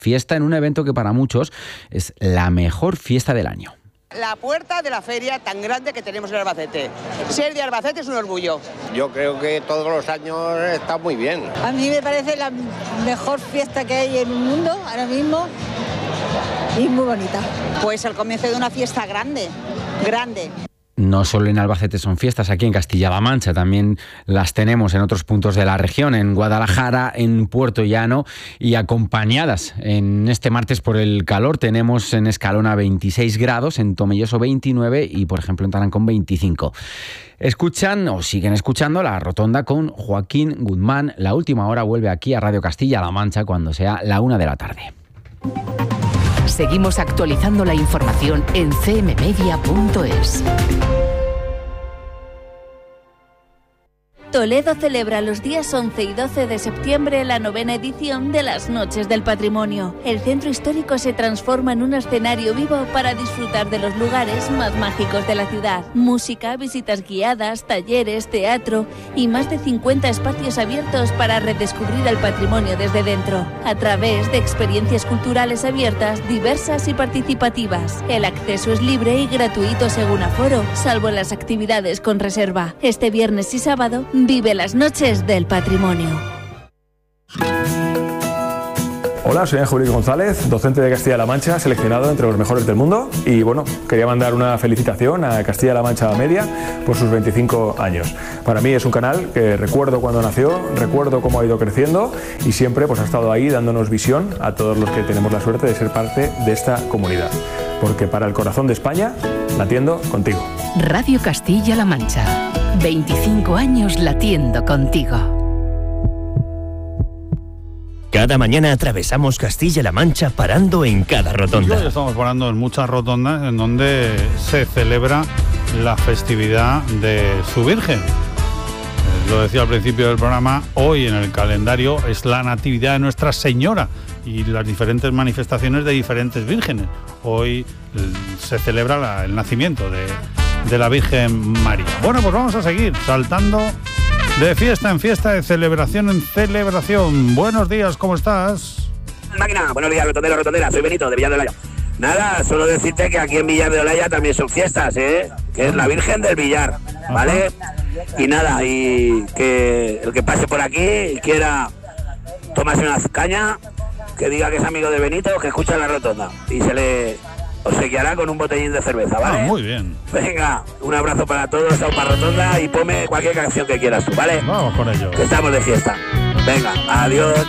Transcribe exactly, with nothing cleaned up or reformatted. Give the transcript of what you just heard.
Fiesta en un evento que para muchos es la mejor fiesta del año. La puerta de la feria tan grande que tenemos en Albacete. Ser de Albacete es un orgullo. Yo creo que todos los años está muy bien. A mí me parece la mejor fiesta que hay en el mundo ahora mismo y muy bonita. Pues el comienzo de una fiesta grande, grande. No solo en Albacete son fiestas, aquí en Castilla-La Mancha también las tenemos en otros puntos de la región, en Guadalajara, en Puerto Llano, y acompañadas en este martes por el calor. Tenemos en Escalona veintiséis grados, en Tomelloso veintinueve y, por ejemplo, en Tarancón veinticinco. Escuchan o siguen escuchando La Rotonda con Joaquín Guzmán. La última hora vuelve aquí a Radio Castilla-La Mancha cuando sea la una de la tarde. Seguimos actualizando la información en c m media punto es. Toledo celebra los días once y doce de septiembre la novena edición de las Noches del Patrimonio. El centro histórico se transforma en un escenario vivo para disfrutar de los lugares más mágicos de la ciudad. Música, visitas guiadas, talleres, teatro y más de cincuenta espacios abiertos para redescubrir el patrimonio desde dentro, a través de experiencias culturales abiertas, diversas y participativas. El acceso es libre y gratuito según aforo, salvo en las actividades con reserva. Este viernes y sábado vive las Noches del Patrimonio. Hola, soy Ángel Luis González, docente de Castilla-La Mancha, seleccionado entre los mejores del mundo. Y bueno, quería mandar una felicitación a Castilla-La Mancha Media por sus veinticinco años. Para mí es un canal que recuerdo cuando nació, recuerdo cómo ha ido creciendo y siempre pues, ha estado ahí dándonos visión a todos los que tenemos la suerte de ser parte de esta comunidad. Porque para el corazón de España, latiendo contigo. Radio Castilla-La Mancha. veinticinco años latiendo contigo. Cada mañana atravesamos Castilla-La Mancha parando en cada rotonda. Hoy estamos parando en muchas rotondas en donde se celebra la festividad de su Virgen. Eh, lo decía al principio del programa, hoy en el calendario es la Natividad de Nuestra Señora y las diferentes manifestaciones de diferentes vírgenes. Hoy eh, se celebra la, el nacimiento de, de la Virgen María. Bueno, pues vamos a seguir saltando de fiesta en fiesta, de celebración en celebración. Buenos días, ¿cómo estás? Máquina, buenos días, rotondero, rotondera, soy Benito, de Villar de Olaya. Nada, solo decirte que aquí en Villar de Olaya también son fiestas, ¿eh? Que es la Virgen del Villar, ¿vale? Ajá. Y nada, y que el que pase por aquí y quiera tomarse una caña, que diga que es amigo de Benito, que escucha la rotonda y se le obsequiará con un botellín de cerveza, ¿vale? Ah, muy bien. Venga, un abrazo para todos, a para rotonda y ponme cualquier canción que quieras tú, ¿vale? Vamos con ello. Que estamos de fiesta. Venga, adiós.